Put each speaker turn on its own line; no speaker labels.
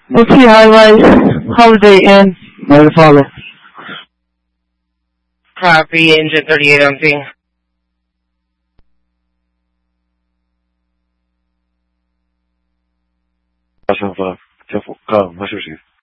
Multi highlight, Holiday Inn, by the follow.
Copy, engine 38 empty.
885，政府，干，我们休息。